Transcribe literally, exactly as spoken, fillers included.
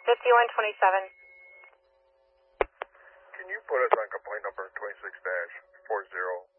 fifty-one twenty-seven. Can you put us on complaint number twenty-six dash four zero